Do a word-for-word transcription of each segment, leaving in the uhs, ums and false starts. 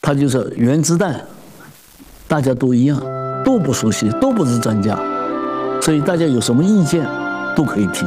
它就是原子弹，大家都一样，都不熟悉，都不是专家，所以大家有什么意见都可以提。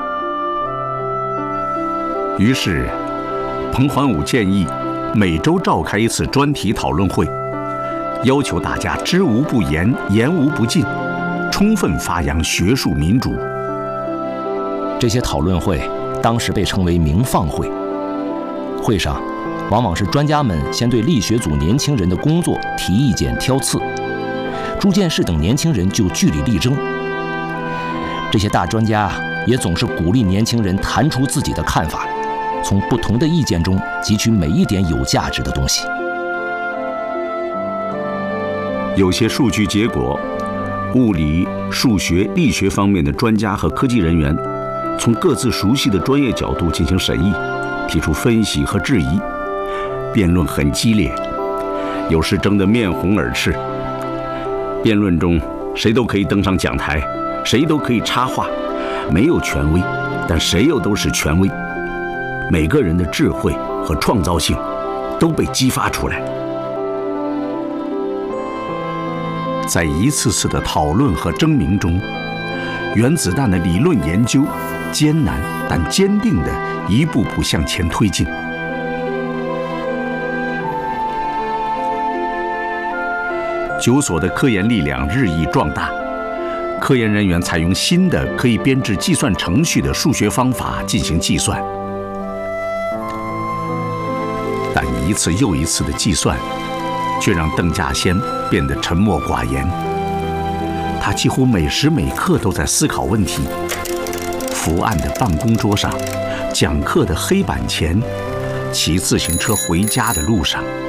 于是，彭桓武建议每周召开一次专题讨论会，要求大家知无不言，言无不尽，充分发扬学术民主。 这些讨论会当时被称为明放会，会上往往是专家们先对力学组年轻人的工作提意见挑刺，朱见士等年轻人就据理力争。这些大专家也总是鼓励年轻人谈出自己的看法，从不同的意见中汲取每一点有价值的东西。 有些数据结果，物理、数学、力学方面的专家和科技人员从各自熟悉的专业角度进行审议，提出分析和质疑，辩论很激烈，有时争得面红耳赤。辩论中，谁都可以登上讲台，谁都可以插话，没有权威，但谁又都是权威。每个人的智慧和创造性都被激发出来。在一次次的讨论和争鸣中，原子弹的理论研究艰难但坚定地一步步向前推进。九所的科研力量日益壮大，科研人员采用新的可以编制计算程序的数学方法进行计算。但一次又一次的计算，却让邓稼先变得沉默寡言。他几乎每时每刻都在思考问题。伏案的办公桌上，讲课的黑板前，骑自行车回家的路上。